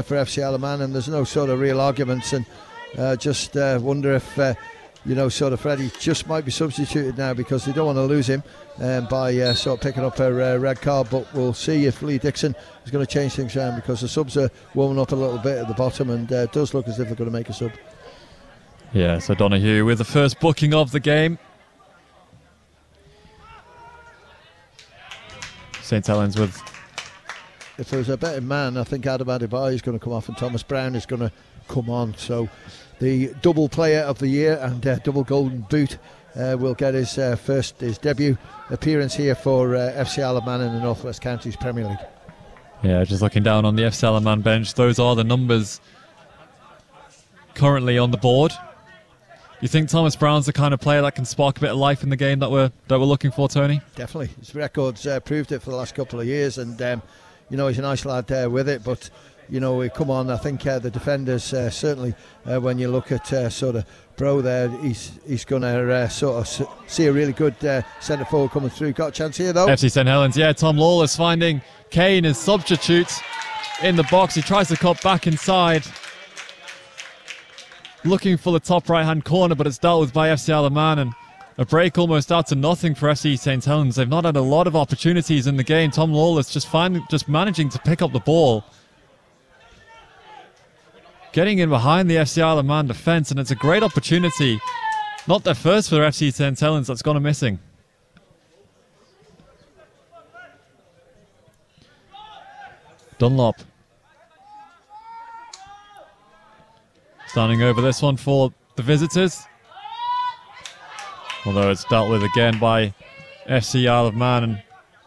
for FC Alaman, and there's no sort of real arguments. And just wonder if sort of Freddie just might be substituted now because they don't want to lose him by sort of picking up a red card. But we'll see if Lee Dixon is going to change things around, because the subs are warming up a little bit at the bottom, and it does look as if they're going to make a sub. Yeah, so Donahue with the first booking of the game. St. Helens with... If there's a betting man, I think Adam Adebayo is going to come off and Thomas Brown is going to come on. So the double player of the year and double golden boot will get his debut appearance here for FC Alaman in the North West Counties Premier League. Yeah, just looking down on the FC Alaman bench, those are the numbers currently on the board. You think Thomas Brown's the kind of player that can spark a bit of life in the game that we're looking for, Tony? Definitely. His record's proved it for the last couple of years, and he's a nice lad with it. But we come on. I think the defenders certainly, when you look at sort of Bro there, he's going to sort of see a really good centre forward coming through. Got a chance here though. FC St Helens, yeah. Tom Lawless finding Kane as substitute in the box. He tries to cut back inside, looking for the top right-hand corner, but it's dealt with by FC Alaman, and a break almost out to nothing for FC St Helens. They've not had a lot of opportunities in the game. Tom Lawless just managing to pick up the ball, getting in behind the FC Alaman defence, and it's a great opportunity. Not their first for FC St Helens that's gone missing. Dunlop standing over this one for the visitors. Although it's dealt with again by FC Isle of Man, and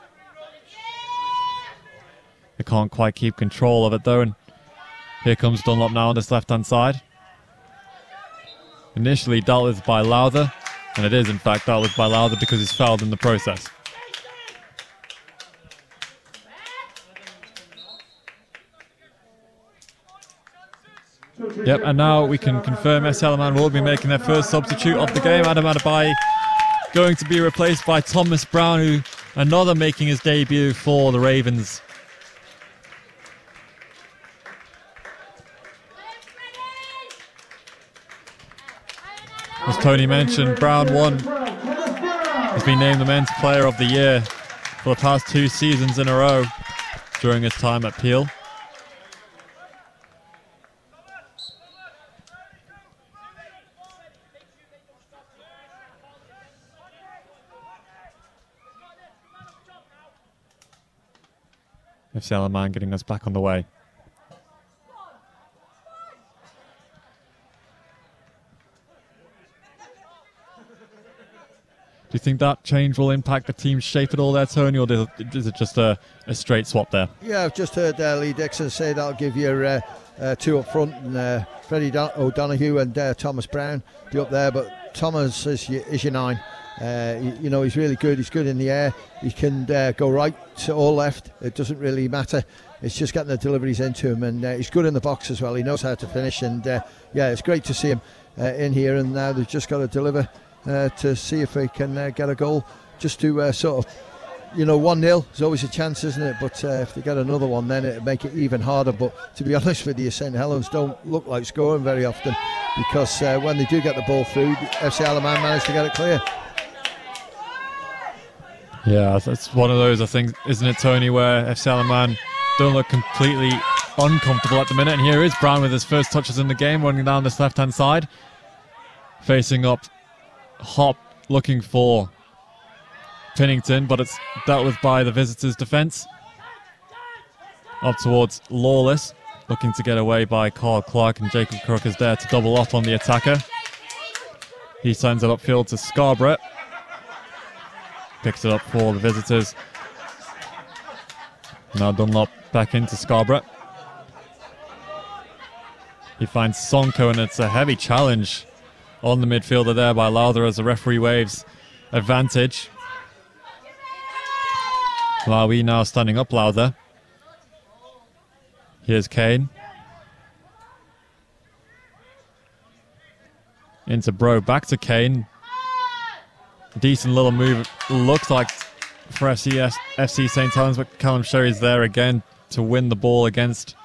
they can't quite keep control of it though. And here comes Dunlop now on this left-hand side. Initially dealt with by Lowther, and it is in fact dealt with by Lowther because he's fouled in the process. Yep, and now we can confirm FC Alaman will be making their first substitute of the game. Adam Adebayo going to be replaced by Thomas Brown, who another making his debut for the Ravens. As Tony mentioned, Brown has been named the Men's Player of the Year for the past 2 seasons in a row during his time at Peel. FC Alaman getting us back on the way. Do you think that change will impact the team's shape at all there, Tony, or is it just a straight swap there? Yeah, I've just heard Lee Dixon say that'll give you 2 up front, and Freddie O'Donoghue and Thomas Brown be up there, but Thomas is your 9. He's really good. He's good in the air. He can go right or left. It doesn't really matter. It's just getting the deliveries into him, and he's good in the box as well. He knows how to finish, and it's great to see him in here. And now they've just got to deliver to see if they can get a goal, just to sort of, 1-0. There's always a chance, isn't it? But if they get another one, then it'll make it even harder. But to be honest with you, St Helens don't look like scoring very often, because when they do get the ball through, FC Alaman managed to get it clear. Yeah, that's one of those, I think, isn't it, Tony, where FC Alaman don't look completely uncomfortable at the minute. And here is Brown with his first touches in the game, running down this left-hand side. Facing up Hop, looking for Pinnington, but it's dealt with by the visitors' defence. Up towards Lawless, looking to get away by Carl Clark, and Jacob Crook is there to double up on the attacker. He sends it upfield to Scarborough. Picks it up for the visitors. Now Dunlop back into Scarborough. He finds Sonko, and it's a heavy challenge on the midfielder there by Lowther as the referee waves advantage. Malawi now standing up Lowther. Here's Kane. Into Bro, back to Kane. Decent little move, looks like, for FC St Helens, but Callum Sherry's there again to win the ball against